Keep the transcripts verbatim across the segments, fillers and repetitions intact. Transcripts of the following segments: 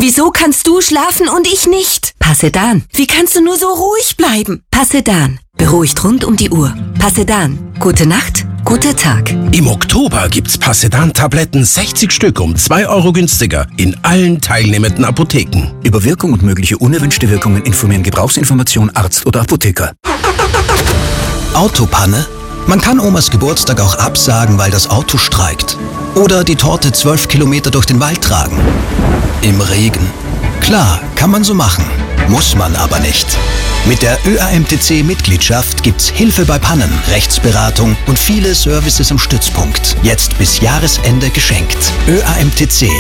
Wieso kannst du schlafen und ich nicht? Passedan. Wie kannst du nur so ruhig bleiben? Passedan. Beruhigt rund um die Uhr. Passedan. Gute Nacht, guter Tag. Im Oktober gibt's Passedan-Tabletten sechzig Stück um zwei Euro günstiger in allen teilnehmenden Apotheken. Über Wirkung und mögliche unerwünschte Wirkungen informieren Gebrauchsinformation Arzt oder Apotheker. Autopanne? Man kann Omas Geburtstag auch absagen, weil das Auto streikt. Oder die Torte zwölf Kilometer durch den Wald tragen. Im Regen. Klar, kann man so machen. Muss man aber nicht. Mit der Ö A M T C-Mitgliedschaft gibt's Hilfe bei Pannen, Rechtsberatung und viele Services am Stützpunkt. Jetzt bis Jahresende geschenkt. Ö A M T C.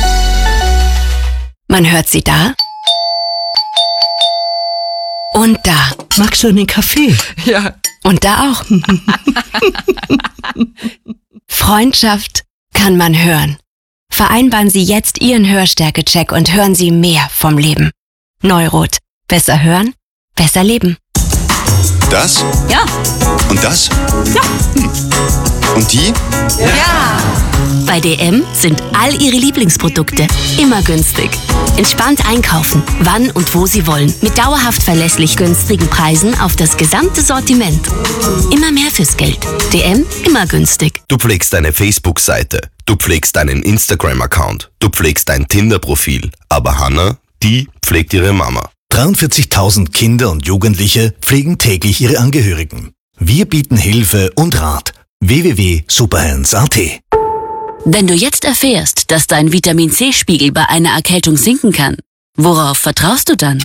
Man hört sie da und da. Magst du einen Kaffee? Ja. Und da auch. Freundschaft kann man hören. Vereinbaren Sie jetzt Ihren Hörstärke-Check und hören Sie mehr vom Leben. Neurot. Besser hören, besser leben. Das? Ja. Und das? Ja. Hm. Und die? Ja. Bei D M sind all Ihre Lieblingsprodukte immer günstig. Entspannt einkaufen, wann und wo Sie wollen. Mit dauerhaft verlässlich günstigen Preisen auf das gesamte Sortiment. Immer mehr fürs Geld. D M, immer günstig. Du pflegst deine Facebook-Seite, du pflegst deinen Instagram-Account, du pflegst dein Tinder-Profil. Aber Hannah, die pflegt ihre Mama. dreiundvierzigtausend Kinder und Jugendliche pflegen täglich ihre Angehörigen. Wir bieten Hilfe und Rat. w w w punkt superhands punkt a t. Wenn du jetzt erfährst, dass dein Vitamin-C-Spiegel bei einer Erkältung sinken kann, worauf vertraust du dann?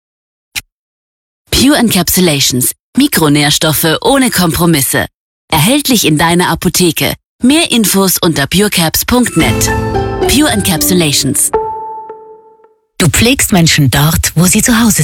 Pure Encapsulations. Mikronährstoffe ohne Kompromisse. Erhältlich in deiner Apotheke. Mehr Infos unter purecaps punkt net. Pure Encapsulations. Du pflegst Menschen dort, wo sie zu Hause sind.